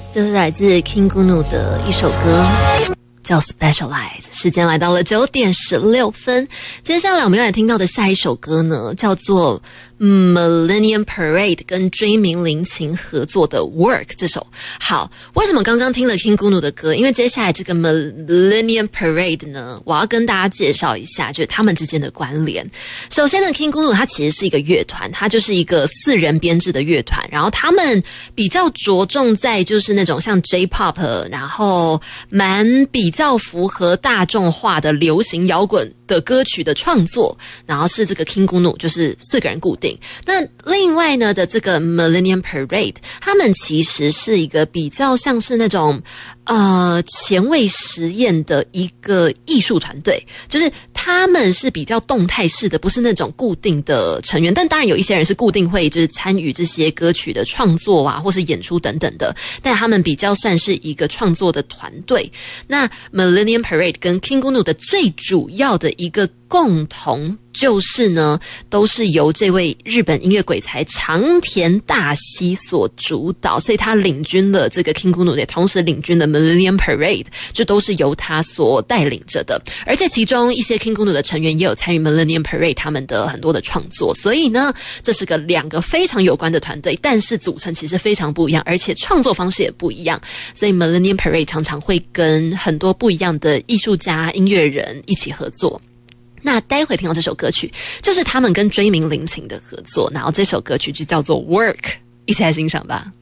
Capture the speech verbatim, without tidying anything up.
这是来自 King Gnu 的一首歌叫 Specialize。 时间来到了九点十六分，接下来我们要来听到的下一首歌呢，叫做Millennium Parade 跟追名林檎合作的 Work 这首。好，为什么刚刚听了 King Gnu 的歌？因为接下来这个 Millennium Parade 呢，我要跟大家介绍一下就是他们之间的关联。首先呢， King Gnu 它其实是一个乐团，它就是一个四人编制的乐团，然后他们比较着重在就是那种像 J-pop， 然后蛮比较符合大众化的流行摇滚的歌曲的创作，然后是这个 King Gnu 就是四个人固定。那另外呢的这个 Millennium Parade， 他们其实是一个比较像是那种呃前卫实验的一个艺术团队，就是他们是比较动态式的，不是那种固定的成员，但当然有一些人是固定会就是参与这些歌曲的创作啊或是演出等等的，但他们比较算是一个创作的团队。那 Millennium Parade 跟 King Gnu 的最主要的一个共同就是呢，都是由这位日本音乐鬼才长田大希所主导，所以他领军了这个 King Gnu， 也同时领军了 Millennium Parade， 就都是由他所带领着的。而且其中一些 King Gnu 的成员也有参与 Millennium Parade 他们的很多的创作，所以呢，这是个两个非常有关的团队，但是组成其实非常不一样，而且创作方式也不一样。所以 Millennium Parade 常常会跟很多不一样的艺术家、音乐人一起合作。那待会听到这首歌曲就是他们跟追名林檎的合作，然后这首歌曲就叫做 Work， 一起来欣赏吧。